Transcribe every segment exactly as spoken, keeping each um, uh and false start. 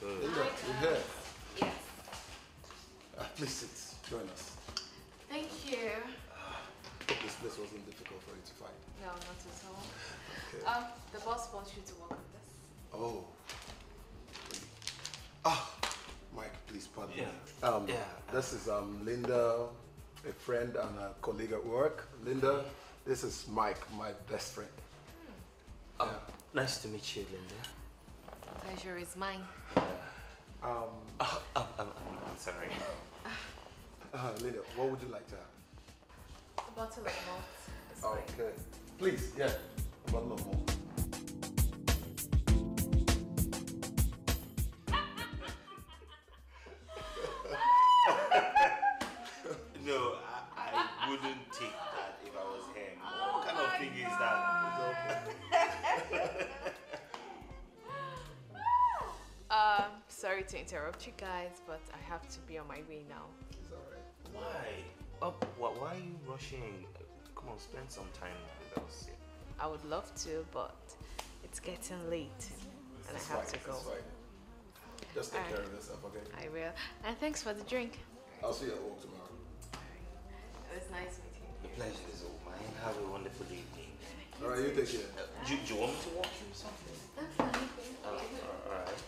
Good. Linda, you're here. Yes. Uh, please sit. Join us. Thank you. Uh, hope this place wasn't difficult for you to find. No, not at all. Okay. Um, the boss wants you to work on this. Oh. Ah, Mike, please pardon yeah. me. Um, yeah. This is um Linda, a friend and a colleague at work. Linda, this is Mike, my best friend. Hmm. Oh, yeah. Nice to meet you, Linda. Pleasure is mine. Yeah. Um, oh, oh, oh, I'm sorry. Uh, Linda, what would you like to have? A bottle of malt. Okay. Please, yeah, a bottle of malt. No, I, I wouldn't take that if I was him. Oh, what kind of thing is that? Um, sorry to interrupt you guys, but I have to be on my way now. It's alright. Why? Oh, why, why are you rushing? Come on, spend some time with us. I would love to, but it's getting late and That's I have fine, to go. that's fine. Just take All care right. of yourself, okay? I will. And thanks for the drink. I'll see you at work tomorrow. It was nice meeting The you. pleasure is all mine. Have a wonderful evening. Alright, you take care. Uh, do, do you want me to walk you or something? I'm fine, thank Oh, you. alright.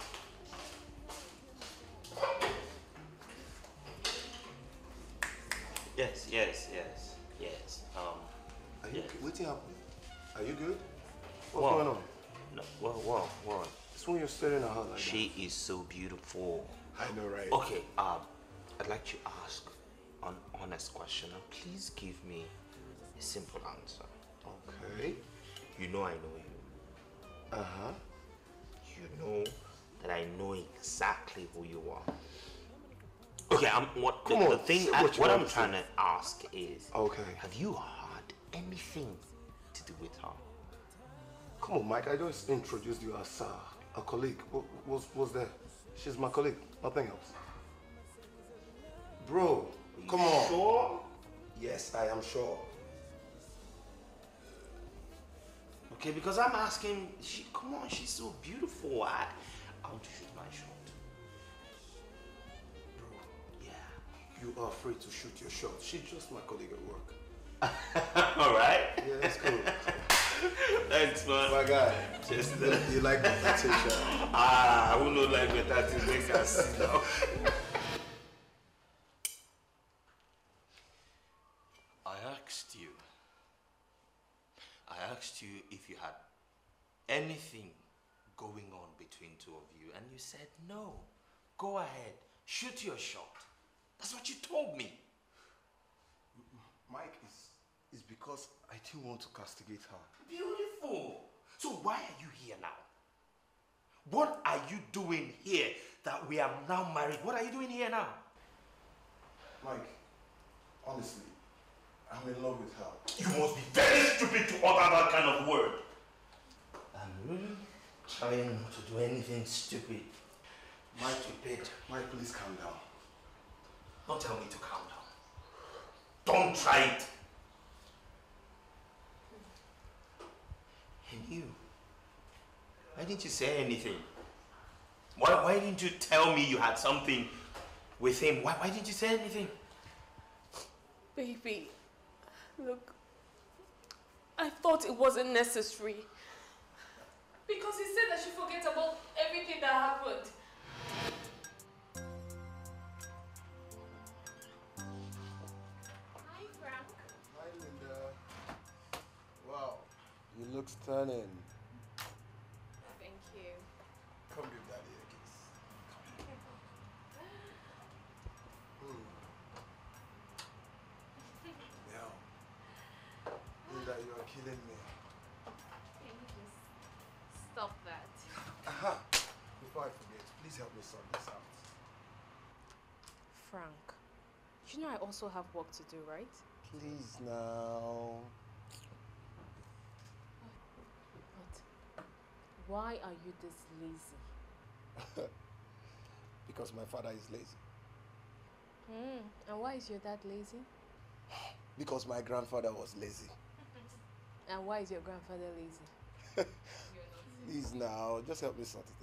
Yes, yes, yes, yes. Um, Are you yes. okay? What's happening? Are you good? What's Wow. going on? No, well, well, well. It's when you're staring at her like She is so beautiful. that. I know, right? Okay, um, I'd like to ask an honest question. And please give me a simple answer. Okay. You know I know you. Uh-huh. You know that I know exactly who you are. Okay, I'm what the, Come on, the thing say I, what you what want I'm to trying say. to ask is Okay. have you had anything to do with her? Come on, Mike. I just introduced you as uh, a colleague. What was was there? She's my colleague. Nothing else. Bro, come on. Sure? Yes, I am sure. Okay, because I'm asking, she, come on, she's so beautiful. I, I want to shoot my shot. Bro, Yeah. you are free to shoot your shot. She's just my colleague at work. All right. Yeah, that's cool. Thanks, man. My guy. Just You, you like that t-shirt? ah, who knows like better to make us sit down. I asked you. I asked you if you had anything going on between two of you, and you said no. Go ahead, shoot your shot. That's what you told me. Mike, is is because I still want to castigate her. Beautiful. So why are you here now? What are you doing here that we are now married? What are you doing here now? Mike, honestly, I'm in love with her. You must be very stupid to utter that kind of word. I'm really trying not to do anything stupid. Mike, stupid. Mike, please calm down. Don't tell me to calm down. Don't try it. And you, why didn't you say anything? Why, why didn't you tell me you had something with him? Why, why didn't you say anything? Baby, look, I thought it wasn't necessary. Because he said I should forget about everything that happened. Hi, Frank. Hi, Linda. Wow, you look stunning. Thank you. Come give daddy a kiss. Hmm. Yeah. Linda, you are killing me. Can you just stop that? Aha! Before I forget, please help me sort this out. Frank, you know I also have work to do, right? Please now. But why are you this lazy? Because my father is lazy. Hmm, and why is your dad lazy? Because my grandfather was lazy. And why is your grandfather lazy? Please now, just help me sort it